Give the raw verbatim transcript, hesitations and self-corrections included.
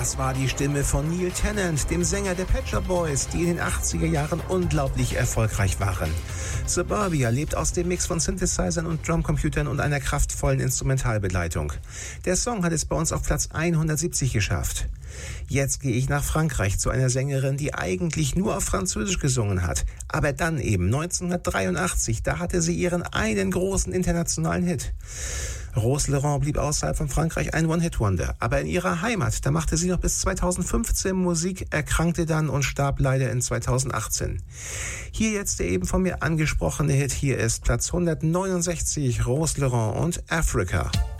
Das war die Stimme von Neil Tennant, dem Sänger der Pet Shop Boys, die in den achtziger Jahren unglaublich erfolgreich waren. Suburbia lebt aus dem Mix von Synthesizern und Drumcomputern und einer kraftvollen Instrumentalbegleitung. Der Song hat es bei uns auf Platz hundertsiebzig geschafft. Jetzt gehe ich nach Frankreich zu einer Sängerin, die eigentlich nur auf Französisch gesungen hat. Aber dann eben neunzehnhundertdreiundachtzig, da hatte sie ihren einen großen internationalen Hit. Rose Laurent blieb außerhalb von Frankreich ein One-Hit-Wonder. Aber in ihrer Heimat, da machte sie noch bis zweitausendfünfzehn Musik, erkrankte dann und starb leider in zweitausendachtzehn. Hier jetzt der eben von mir angesprochene Hit. Hier ist Platz hundertneunundsechzig, Rose Laurent und Africa.